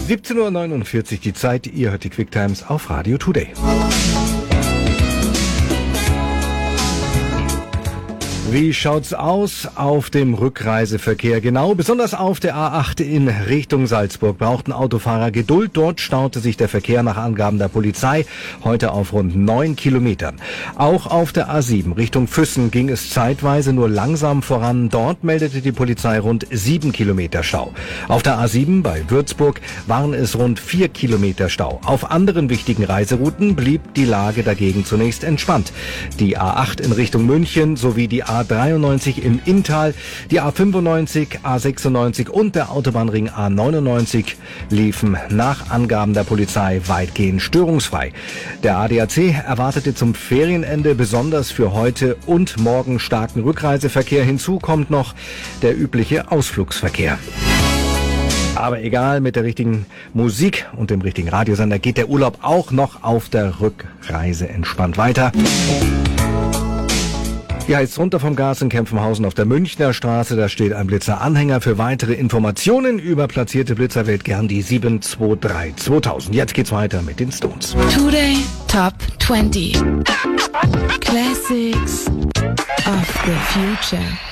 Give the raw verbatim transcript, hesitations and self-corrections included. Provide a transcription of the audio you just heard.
siebzehn Uhr neunundvierzig die Zeit, ihr hört die Quick Times auf Radio Today. Wie schaut's aus auf dem Rückreiseverkehr? Genau, besonders auf der A acht in Richtung Salzburg brauchten Autofahrer Geduld. Dort staute sich der Verkehr nach Angaben der Polizei heute auf rund neun Kilometern. Auch auf der A sieben Richtung Füssen ging es zeitweise nur langsam voran. Dort meldete die Polizei rund sieben Kilometer Stau. Auf der A sieben bei Würzburg waren es rund vier Kilometer Stau. Auf anderen wichtigen Reiserouten blieb die Lage dagegen zunächst entspannt. Die A acht in Richtung München sowie die A dreiundneunzig im Inntal, die A fünfundneunzig, A sechsundneunzig und der Autobahnring A neunundneunzig liefen nach Angaben der Polizei weitgehend störungsfrei. Der A D A C erwartete zum Ferienende besonders für heute und morgen starken Rückreiseverkehr. Hinzu kommt noch der übliche Ausflugsverkehr. Aber egal, mit der richtigen Musik und dem richtigen Radiosender geht der Urlaub auch noch auf der Rückreise entspannt weiter. Hier heißt es runter vom Gas in Kempfenhausen auf der Münchner Straße. Da steht ein Blitzer-Anhänger. Für weitere Informationen über platzierte Blitzer wählt gern die sieben zwei drei zweitausend. Jetzt geht's weiter mit den Stones. Today Top zwanzig. Classics of the Future.